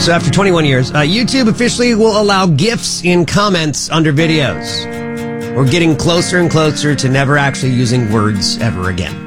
So after 21 years, YouTube officially will allow GIFs in comments under videos. We're getting closer and closer to never actually using words ever again.